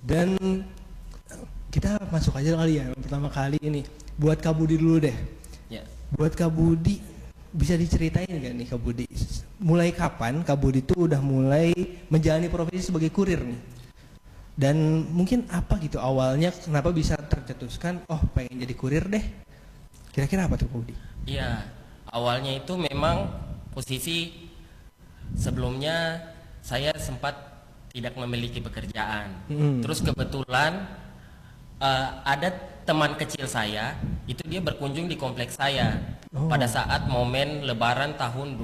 Dan kita masuk aja kali ya pertama kali ini. Buat Kak Budi dulu deh. Ya. Buat Kak Budi, bisa diceritain gak nih Kak Budi? Mulai kapan Kak Budi tuh udah mulai menjalani profesi sebagai kurir nih? Dan mungkin apa gitu awalnya kenapa bisa tercetuskan, oh pengen jadi kurir deh? Kira-kira apa tuh Kak Budi? Iya, awalnya itu memang posisi sebelumnya saya sempat tidak memiliki pekerjaan. Terus kebetulan ada teman kecil saya, itu dia berkunjung di kompleks saya pada saat momen Lebaran tahun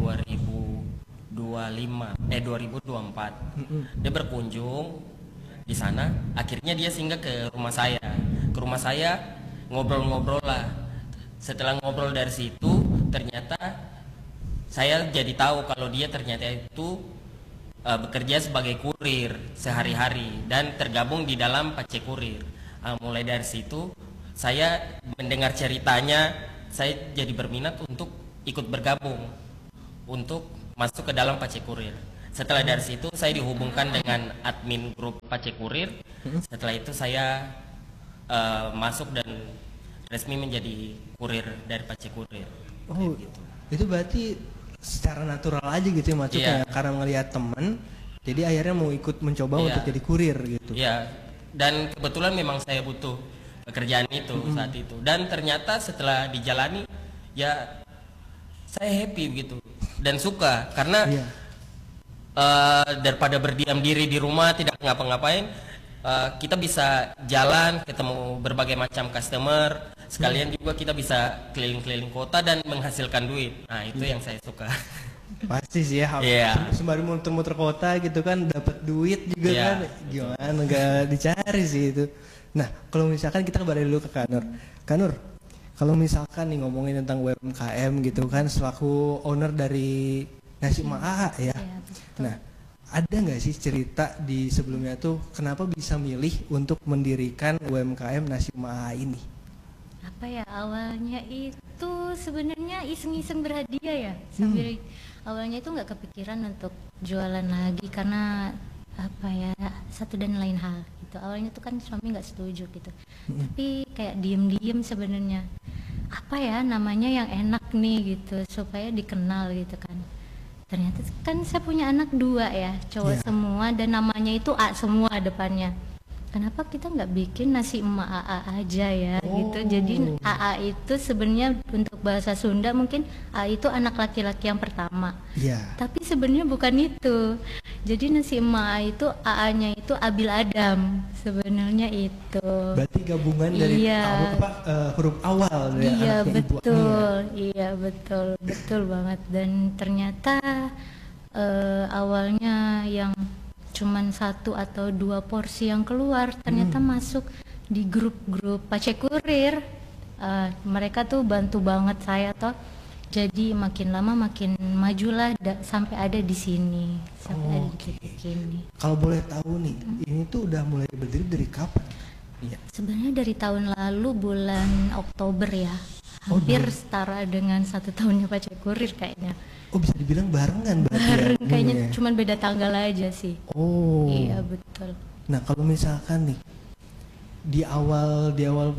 2024. Dia berkunjung di sana, akhirnya dia singgah ke rumah saya. Ke rumah saya ngobrol-ngobrol lah. Setelah ngobrol dari situ, ternyata saya jadi tahu kalau dia ternyata itu bekerja sebagai kurir sehari-hari dan tergabung di dalam Pace Kurir. Mulai dari situ saya mendengar ceritanya, saya jadi berminat untuk ikut bergabung untuk masuk ke dalam Pace Kurir. Setelah dari situ saya dihubungkan dengan admin grup Pace Kurir. Setelah itu saya masuk dan resmi menjadi kurir dari Pace Kurir. Oh, gitu. Itu berarti secara natural aja gitu ya masuknya, karena ngelihat teman, jadi akhirnya mau ikut mencoba untuk jadi kurir gitu. Iya, dan kebetulan memang saya butuh pekerjaan itu saat itu. Dan ternyata setelah dijalani, ya saya happy gitu dan suka karena daripada berdiam diri di rumah tidak ngapa-ngapain, kita bisa jalan ketemu berbagai macam customer, sekalian juga kita bisa keliling-keliling kota dan menghasilkan duit. Nah itu yang saya suka. Pasti sih ya, sembari muter-muter kota gitu kan dapat duit juga kan, gimana nggak dicari sih itu. Nah kalau misalkan kita kembali dulu ke Kanur, kalau misalkan nih ngomongin tentang UMKM gitu kan selaku owner dari Nasi Emak AA ya. Nah ada nggak sih cerita di sebelumnya tuh kenapa bisa milih untuk mendirikan UMKM Nasi Emak AA ini? Apa ya, awalnya itu sebenarnya iseng-iseng berhadiah ya, sambil awalnya itu nggak kepikiran untuk jualan lagi karena apa ya, satu dan lain hal gitu. Awalnya tuh kan suami nggak setuju gitu, tapi kayak diem-diem sebenarnya apa ya namanya yang enak nih gitu supaya dikenal gitu kan. Ternyata kan saya punya anak 2 ya, cowok semua dan namanya itu A semua depannya. Kenapa kita nggak bikin Nasi Emak AA aja ya gitu. Jadi AA itu sebenarnya untuk bahasa Sunda mungkin A itu anak laki-laki yang pertama. Tapi sebenarnya bukan itu. Jadi Nasi Emak AA itu AA-nya itu Abil Adam sebenarnya itu. Berarti gabungan dari huruf awal dari anaknya Ibu Ani. Iya betul banget. Dan ternyata awalnya yang cuman 1 atau 2 porsi yang keluar ternyata masuk di grup-grup Pace Kurir. Mereka tuh bantu banget saya toh, jadi makin lama makin majulah sampai ada di sini, sampai ada di titik ini. Kalau boleh tahu nih, ini tuh udah mulai berdiri dari kapan? Sebenarnya dari tahun lalu bulan Oktober ya, hampir setara dengan 1 tahunnya Pace Kurir kayaknya. Oh bisa dibilang barengan berarti bareng kayaknya cuman beda tanggal aja sih. Iya betul. Nah kalau misalkan nih di awal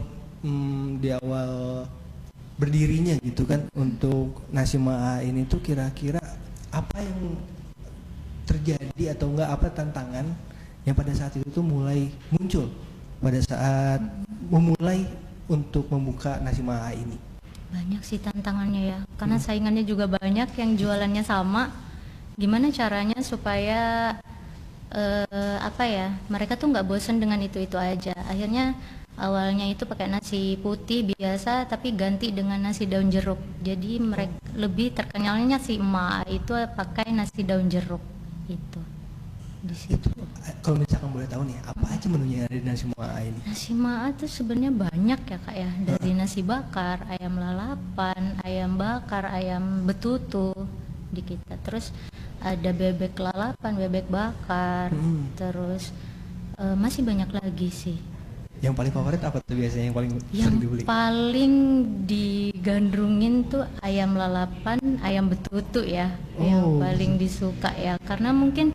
berdirinya gitu kan untuk Nasi Emak AA ini tuh kira-kira apa yang terjadi atau enggak, apa tantangan yang pada saat itu tuh mulai muncul pada saat memulai untuk membuka Nasi Emak AA ini? Banyak sih tantangannya ya, karena saingannya juga banyak yang jualannya sama. Gimana caranya supaya apa ya, mereka tuh nggak bosen dengan itu aja. Akhirnya awalnya itu pakai nasi putih biasa, tapi ganti dengan nasi daun jeruk. Jadi mereka lebih terkenalnya si emak itu pakai nasi daun jeruk itu. Di situ. Kalau misalkan boleh tahu nih, apa aja menunya dari Nasi Emak AA ini? Nasi Emak AA itu sebenarnya banyak ya kak ya, dari nasi bakar, ayam lalapan, ayam bakar, ayam betutu di kita. Terus ada bebek lalapan, bebek bakar, terus masih banyak lagi sih. Yang paling favorit apa tuh biasanya yang paling sering dibeli? Yang paling digandrungin tuh ayam lalapan, ayam betutu ya, yang paling disuka ya, karena mungkin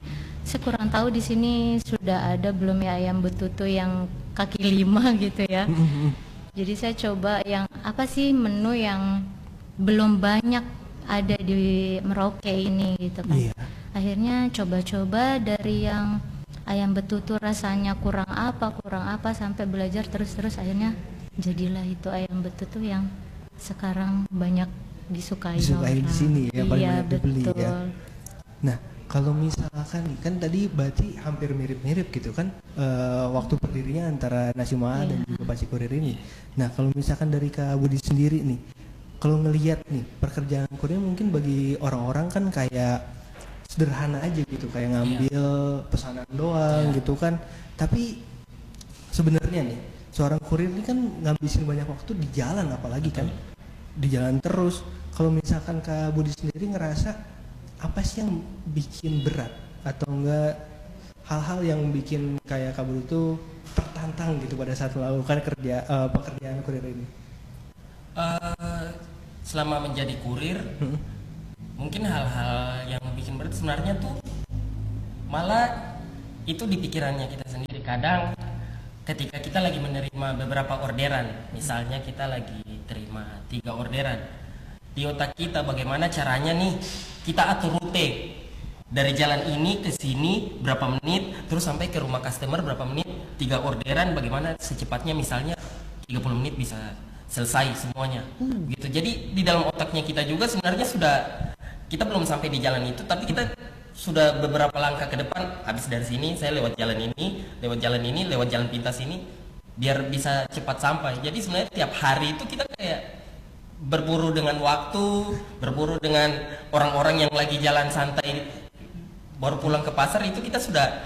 saya kurang tahu di sini sudah ada belum ya ayam betutu yang kaki 5 gitu ya. Jadi saya coba yang apa sih menu yang belum banyak ada di Merauke ini gitu kan. Iya. Akhirnya coba-coba dari yang ayam betutu rasanya kurang apa sampai belajar terus akhirnya jadilah itu ayam betutu yang sekarang banyak disukai di sini ya, paling iya, banyak dibeli betul. ya. Nah, kalau misalkan nih, kan tadi berarti hampir mirip-mirip gitu kan waktu berdirinya antara Nasi Maa dan juga Paci Kurir ini. Nah, kalau misalkan dari Kak Budi sendiri nih, kalau ngelihat nih pekerjaan kurir mungkin bagi orang-orang kan kayak sederhana aja gitu, kayak ngambil pesanan doang gitu kan. Tapi sebenarnya nih, seorang kurir ini kan ngabisin banyak waktu di jalan, apalagi kan di jalan terus. Kalau misalkan Kak Budi sendiri ngerasa apa sih yang bikin berat atau enggak hal-hal yang bikin kayak Kak Budi itu tertantang gitu pada saat melakukan pekerjaan kurir ini? Selama menjadi kurir, mungkin hal-hal yang bikin berat sebenarnya tuh malah itu di pikirannya kita sendiri. Kadang ketika kita lagi menerima beberapa orderan, misalnya kita lagi terima 3 orderan, di otak kita bagaimana caranya nih kita atur rute dari jalan ini ke sini berapa menit, terus sampai ke rumah customer berapa menit, 3 orderan bagaimana secepatnya, misalnya 30 menit bisa selesai semuanya gitu. Jadi di dalam otaknya kita juga sebenarnya sudah, kita belum sampai di jalan itu, tapi kita sudah beberapa langkah ke depan. Habis dari sini saya lewat jalan ini, lewat jalan pintas ini, biar bisa cepat sampai. Jadi sebenarnya tiap hari itu kita kayak berburu dengan waktu, berburu dengan orang-orang yang lagi jalan santai baru pulang ke pasar, itu kita sudah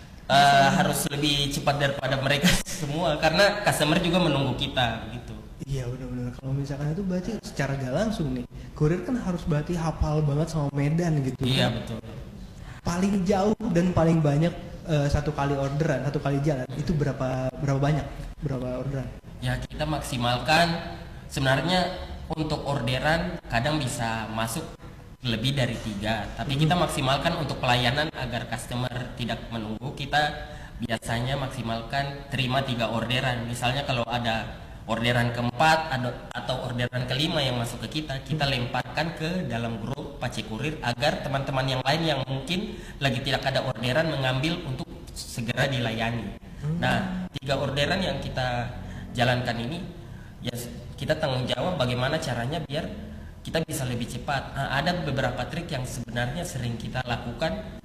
harus lebih cepat daripada mereka semua, karena customer juga menunggu kita gitu. Iya, benar-benar. Kalau misalkan itu berarti secara gak langsung nih, kurir kan harus berarti hafal banget sama medan gitu. Iya, kan? betul. Paling jauh dan paling banyak satu kali orderan, satu kali jalan itu berapa banyak? Berapa orderan? Ya, kita maksimalkan sebenarnya untuk orderan kadang bisa masuk lebih dari 3, tapi kita maksimalkan untuk pelayanan agar customer tidak menunggu. Kita biasanya maksimalkan terima 3 orderan. Misalnya kalau ada orderan keempat atau orderan kelima yang masuk ke kita lemparkan ke dalam grup Paci Kurir agar teman-teman yang lain yang mungkin lagi tidak ada orderan mengambil untuk segera dilayani. Nah, 3 orderan yang kita jalankan ini ya kita tanggung jawab bagaimana caranya biar kita bisa lebih cepat. Ada beberapa trik yang sebenarnya sering kita lakukan.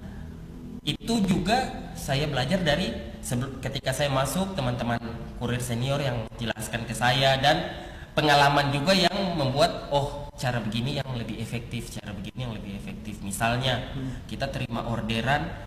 Itu juga saya belajar dari ketika saya masuk, teman-teman kurir senior yang jelaskan ke saya, dan pengalaman juga yang membuat cara begini yang lebih efektif, cara begini yang lebih efektif. Misalnya kita terima orderan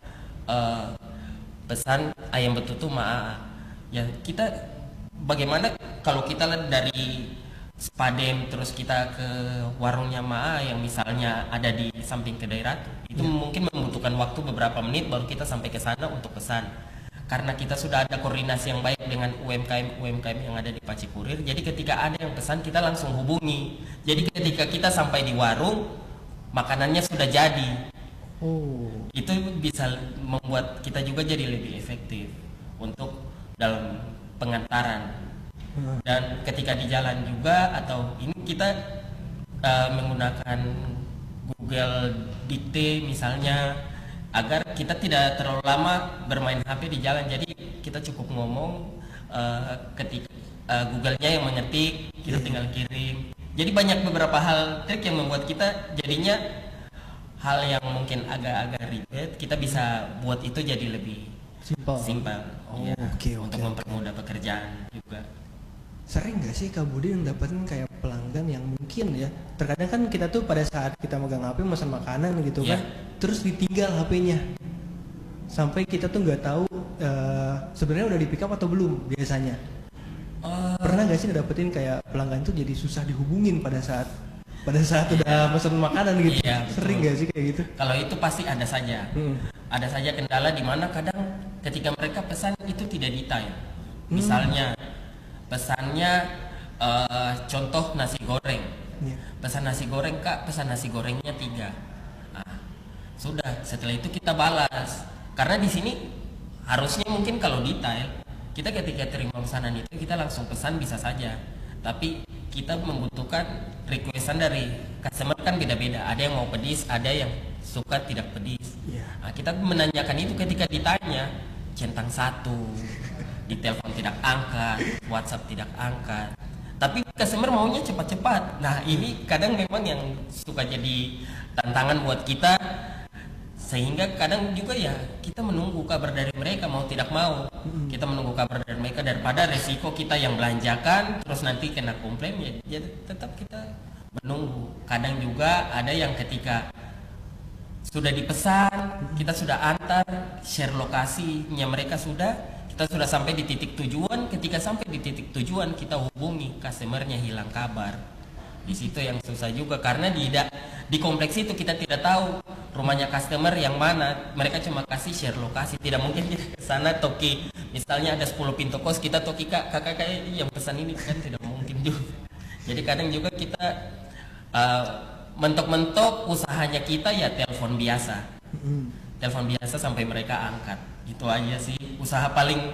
pesan ayam betutu Maa, ya kita bagaimana kalau kita dari Spadem terus kita ke warungnya Maa yang misalnya ada di samping kedai Ratu, itu mungkin membutuhkan waktu beberapa menit baru kita sampai ke sana untuk pesan. Karena kita sudah ada koordinasi yang baik dengan UMKM yang ada di Paci Kurir, jadi ketika ada yang pesan kita langsung hubungi. Jadi ketika kita sampai di warung, makanannya sudah jadi. Itu bisa membuat kita juga jadi lebih efektif untuk dalam pengantaran. Dan ketika di jalan juga, atau ini kita menggunakan Google Dikte misalnya, agar kita tidak terlalu lama bermain HP di jalan. Jadi kita cukup ngomong, ketika Google-nya yang mengetik, kita tinggal kirim. Jadi banyak beberapa hal trik yang membuat kita jadinya hal yang mungkin agak-agak ribet, kita bisa buat itu jadi lebih simpel. Untuk mempermudah pekerjaan juga. Sering gak sih Kak Budi yang dapetin kayak pelanggan yang mungkin ya, terkadang kan kita tuh pada saat kita megang HP pesan makanan gitu kan, terus ditinggal HP-nya sampai kita tuh nggak tahu sebenarnya udah di pick up atau belum biasanya. Pernah gak sih dapetin kayak pelanggan tuh jadi susah dihubungin pada saat udah pesan makanan gitu? Sering gak sih kayak gitu? Kalau itu pasti ada saja. Ada saja kendala di mana kadang ketika mereka pesan itu tidak detail. Misalnya pesannya contoh nasi goreng. Pesan nasi goreng Kak, pesan nasi gorengnya 3. Sudah, setelah itu kita balas. Karena di sini harusnya mungkin kalau detail, kita ketika terima pesanan itu kita langsung pesan bisa saja. Tapi kita membutuhkan requestan dari customer kan beda-beda. Ada yang mau pedis, ada yang suka tidak pedis. Nah, kita menanyakan itu ketika ditanya, centang satu, di telepon tidak angkat, WhatsApp tidak angkat. Tapi customer maunya cepat-cepat. Nah ini kadang memang yang suka jadi tantangan buat kita, sehingga kadang juga ya kita menunggu kabar dari mereka mau tidak mau. Kita menunggu kabar dari mereka daripada resiko kita yang belanjakan terus nanti kena komplain, ya jadi tetap kita menunggu. Kadang juga ada yang ketika sudah dipesan, kita sudah antar, share lokasinya mereka kita sudah sampai di titik tujuan. Ketika sampai di titik tujuan kita hubungi customernya hilang kabar. Di situ yang susah juga karena di kompleks itu kita tidak tahu rumahnya customer yang mana. Mereka cuma kasih share lokasi. Tidak mungkin kita ke sana toki, misalnya ada 10 pintu kos kita toki kakak yang pesan ini, kan tidak mungkin juga. Jadi kadang juga kita mentok-mentok usahanya kita ya telepon biasa. Telepon biasa sampai mereka angkat. Itu aja sih usaha paling